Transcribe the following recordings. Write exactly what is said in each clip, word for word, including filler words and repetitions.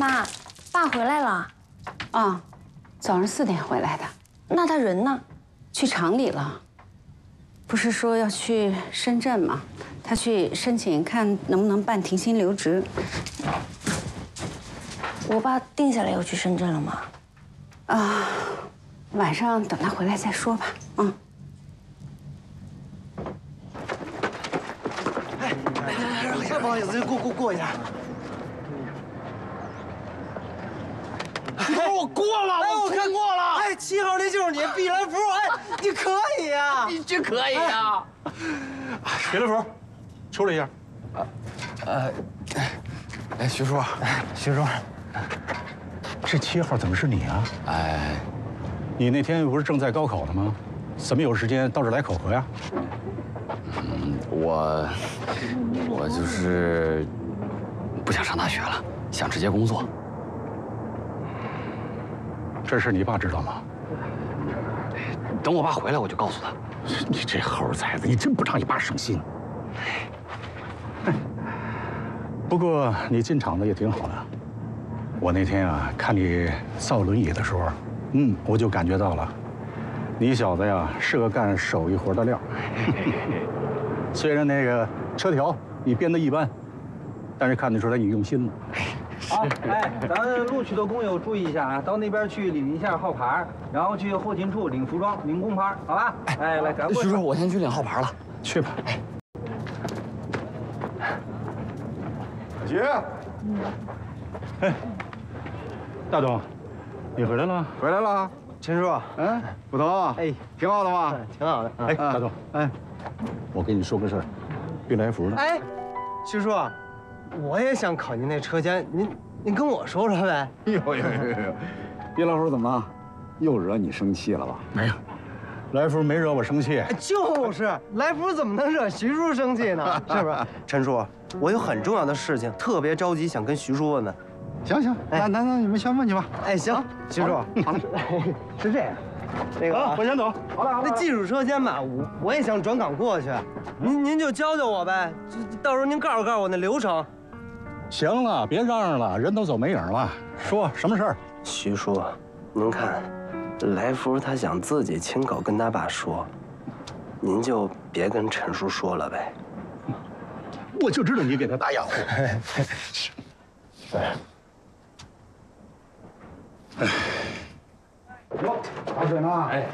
妈，爸回来了。 啊，早上四点回来的。 那他人呢？ 去厂里了。不是说要去深圳吗？他去申请看能不能办停薪留职。 我爸定下来要去深圳了吗？ 啊，晚上等他回来再说吧。嗯。 哎，太不好意思，过过过一下。 哎，我过了， 哎，我看过了。 哎， 七号那就是你，毕来福。哎，你可以呀， 必须可以呀。毕来福，出来一下。 呃，哎，徐叔，徐叔， 这七号怎么是你啊？ 哎， 你那天不是正在高考呢吗？怎么有时间到这儿来考核呀？ 嗯，我我就是不想上大学了，想直接工作。 这事你爸知道吗？ 等我爸回来，我就告诉他。 你这猴崽子，你真不让你爸省心。不过你进厂子也挺好的。我那天啊，看你造轮椅的时候，嗯，我就感觉到了，你小子呀是个干手艺活的料。虽然那个车条你编得一般，但是看得出来你用心了。 好，哎，咱录取的工友注意一下啊，到那边去领一下号牌，然后去后勤处领服装、领工牌，好吧？哎，来，赶快。 徐叔，我先去领号牌了， 去吧。哎， 小徐， 哎，大东，你回来了？ 回来了。 陈叔， 嗯，捕头， 哎， 挺好的嘛。 挺好的。 哎，大东，哎，我跟你说个事儿，毕来福的。 哎，徐叔。 我也想考您那车监，您您跟我说说呗。 呦呦呦呦，毕老虎怎么了？又惹你生气了吧？ 没有，来福没惹我生气。 就是，来福怎么能惹徐叔生气呢？是不是？陈叔，我有很重要的事情，特别着急，想跟徐叔问问。 行行，那那那你们先问去吧。 哎，行，徐叔， 好了， 是这样，那个我先走。 好了，那技术车间吧，我我也想转岗过去，您您就教教我呗，到时候您告诉告诉我那流程。 行了，别嚷嚷了，人都走没影了。说什么事儿？ 徐叔，您看，来福他想自己亲口跟他爸说，您就别跟陈叔说了呗。 我就知道你给他打掩护。 对。哟，打水呢？哎，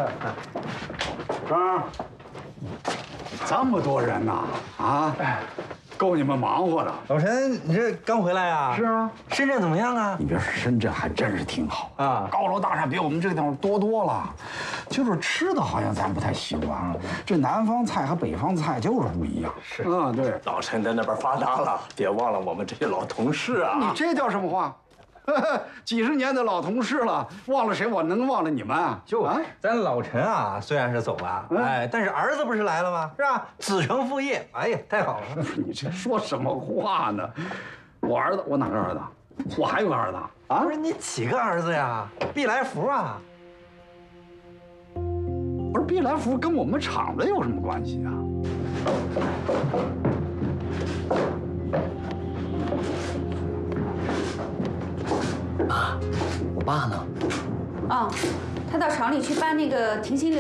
张，这么多人呐，啊！ 够你们忙活的， 老陈，你这刚回来呀？ 是啊。 深圳怎么样啊？ 你别说，深圳还真是挺好啊， 高楼大厦比我们这个地方多多了。就是吃的好像咱不太习惯，这南方菜和北方菜就是不一样。 是啊，对。 老陈在那边发达了，别忘了我们这些老同事啊。 你这叫什么话？几十年的老同事了，忘了谁？我能忘了你们啊？ 就啊，咱老陈啊，虽然是走了，哎，但是儿子不是来了吗？是吧？子承父业，哎呀，太好了！ 你这说什么话呢？我儿子，我哪个儿子？我还有个儿子啊？ 不是你几个儿子呀？毕来福啊？ 不是毕来福跟我们厂子有什么关系啊？ 爸，我爸呢？ 哦，他到厂里去办那个停薪留。